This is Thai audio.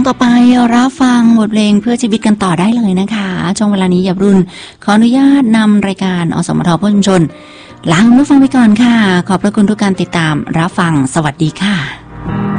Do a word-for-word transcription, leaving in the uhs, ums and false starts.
ต่อไปรับฟังบทเพลงเพื่อชีวิตกันต่อได้เลยนะคะช่วงเวลานี้อย่ารุ่นขออนุญาตนำรายการอสมทเพื่อชุมชนลาคุณผู้ฟังไปก่อนค่ะขอบพระคุณทุกการติดตามรับฟังสวัสดีค่ะ